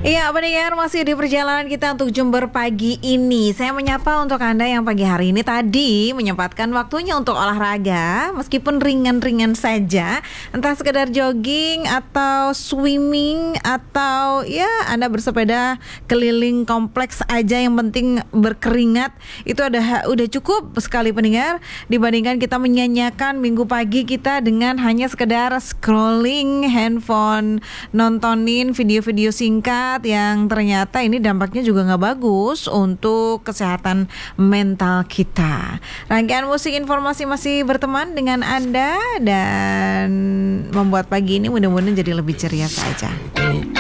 Iya, pendengar, masih di perjalanan kita untuk Jember pagi ini. Saya menyapa untuk Anda yang pagi hari ini tadi menyempatkan waktunya untuk olahraga, meskipun ringan-ringan saja, entah sekedar jogging atau swimming atau ya Anda bersepeda keliling kompleks aja, yang penting berkeringat. Itu udah cukup sekali pendengar, dibandingkan kita menyanyiakan minggu pagi kita dengan hanya sekedar scrolling handphone, nontonin video-video singkat yang ternyata ini dampaknya juga nggak bagus untuk kesehatan mental kita. Rangkaian musik informasi masih berteman dengan Anda dan membuat pagi ini mudah-mudahan jadi lebih ceria saja.